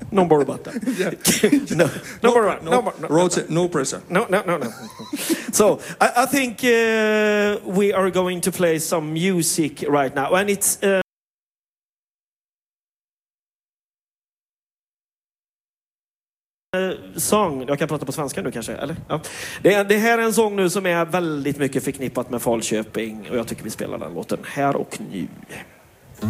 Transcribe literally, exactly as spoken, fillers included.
No more about that. Yeah. no, no, more about, no, no, more, no, Road, no pressure. no, no, no, no. So I, I think uh, we are going to play some music right now, and it's. Uh, sång, jag kan prata på svenska nu kanske, eller? Ja. Det, det här är en sång nu som är väldigt mycket förknippat med Falköping, och jag tycker vi spelar den låten här och nu.